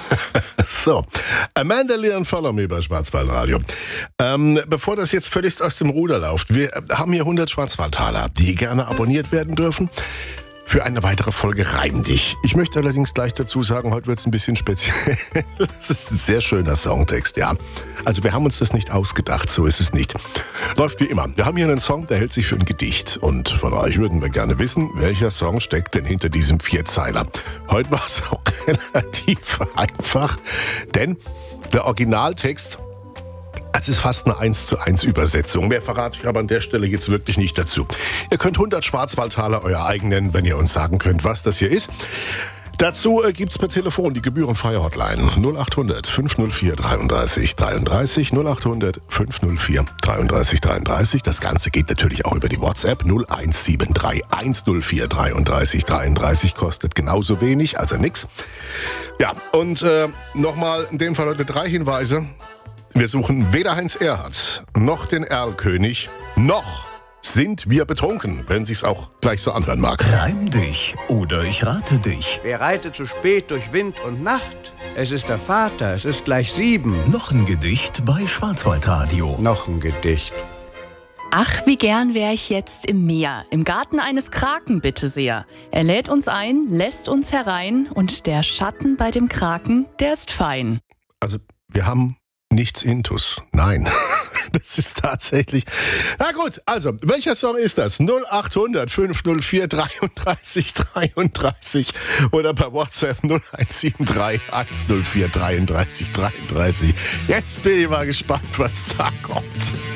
So, Amanda Leon Follow Me bei Schwarzwaldradio. Bevor das jetzt völlig aus dem Ruder läuft, wir haben hier 100 Schwarzwaldtaler, die gerne abonniert werden dürfen für eine weitere Folge Reim dich. Ich möchte allerdings gleich dazu sagen, heute wird es ein bisschen speziell. Das ist ein sehr schöner Songtext, ja. Also wir haben uns das nicht ausgedacht, so ist es nicht. Läuft wie immer. Wir haben hier einen Song, der hält sich für ein Gedicht. Und von euch würden wir gerne wissen, welcher Song steckt denn hinter diesem Vierzeiler. Heute war es auch relativ einfach, denn der Originaltext, es ist fast eine 1:1 Übersetzung. Mehr verrate ich aber an der Stelle jetzt wirklich nicht dazu. Ihr könnt 100 Schwarzwaldtaler euer eigen nennen, wenn ihr uns sagen könnt, was das hier ist. Dazu gibt's per Telefon die gebührenfreie Hotline 0800 504 33 33 0800 504 33 33. Das Ganze geht natürlich auch über die WhatsApp 0173 104 33 33. Kostet genauso wenig, also nix. Ja, und nochmal in dem Fall heute 3 Hinweise. Wir suchen weder Heinz Erhardt noch den Erlkönig, noch sind wir betrunken, wenn sich's auch gleich so anhören mag. Reim dich oder ich rate dich. Wer reitet zu spät durch Wind und Nacht? Es ist der Vater, es ist gleich 7. Noch ein Gedicht bei Schwarzwaldradio. Noch ein Gedicht. Ach, wie gern wär ich jetzt im Meer, im Garten eines Kraken, bitte sehr. Er lädt uns ein, lässt uns herein und der Schatten bei dem Kraken, der ist fein. Also, wir haben nichts Intus. Nein, das ist tatsächlich... Na gut, also, welcher Song ist das? 0800 504 33 33 oder per WhatsApp 0173 104 33 33. Jetzt bin ich mal gespannt, was da kommt.